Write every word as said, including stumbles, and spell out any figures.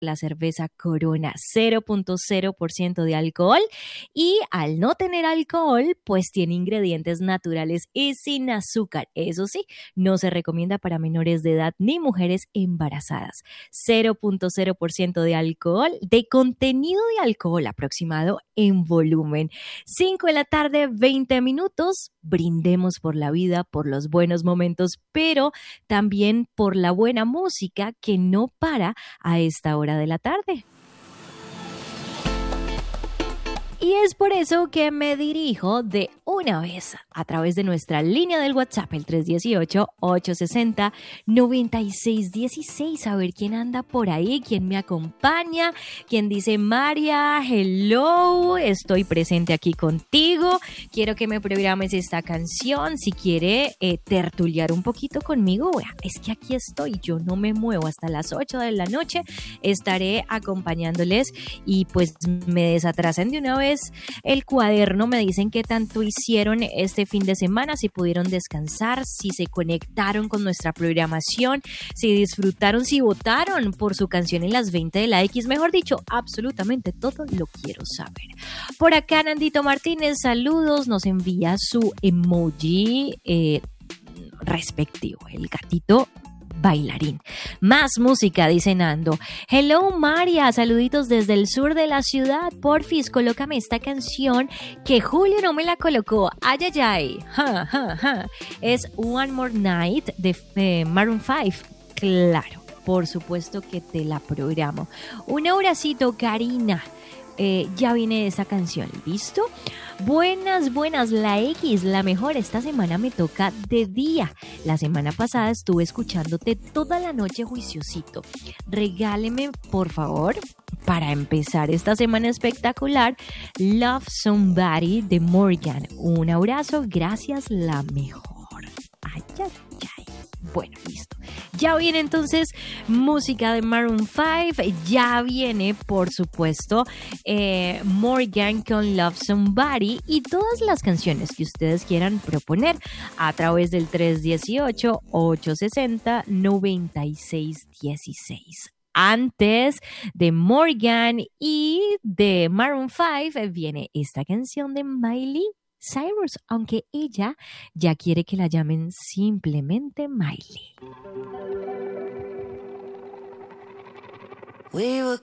la cerveza Corona, cero punto cero por ciento de alcohol, y al no tener alcohol, pues tiene ingredientes naturales y sin azúcar. Eso sí, no se recomienda para menores de edad ni mujeres embarazadas. cero punto cero por ciento de alcohol, de contenido de alcohol aproximado en volumen. cinco de la tarde, veinte minutos. Brindemos por la vida, por los buenos momentos, pero también por la buena música que no para a esta hora de la tarde. Y es por eso que me dirijo de una vez a través de nuestra línea del WhatsApp, el tres uno ocho, ocho seis cero, nueve seis uno seis. A ver quién anda por ahí, quién me acompaña, quién dice: María, hello, estoy presente aquí contigo, quiero que me programes esta canción. Si quiere eh, tertuliar un poquito conmigo, bueno, es que aquí estoy, yo no me muevo hasta las ocho de la noche, estaré acompañándoles y pues me desatrasen de una vez el cuaderno, me dicen qué tanto hicieron este fin de semana, si pudieron descansar, si se conectaron con nuestra programación, si disfrutaron, si votaron por su canción en las veinte de la X, mejor dicho, absolutamente todo lo quiero saber. Por acá Nandito Martínez, saludos, nos envía su emoji eh, respectivo, el gatito bailarín. Más música, dice Nando. Hello María, saluditos desde el sur de la ciudad. Porfis, colócame esta canción que Julio no me la colocó. Ay, ay, ay. Ja, ja, ja. Es One More Night de eh, Maroon cinco. Claro, por supuesto que te la programo. Un abracito, Karina. Eh, ya viene esa canción, ¿listo? Buenas, buenas, la X, la mejor. Esta semana me toca de día. La semana pasada estuve escuchándote toda la noche juiciosito. Regáleme, por favor, para empezar esta semana espectacular, Love Somebody de Morgan. Un abrazo, gracias, la mejor. Ay, ay, ay. Bueno, listo. Ya viene entonces música de Maroon cinco, ya viene por supuesto eh, Morgan con Love Somebody y todas las canciones que ustedes quieran proponer a través del tres uno ocho, ocho seis cero, nueve seis uno seis. Antes de Morgan y de Maroon cinco viene esta canción de Miley Cyrus, aunque ella ya quiere que la llamen simplemente Miley. We were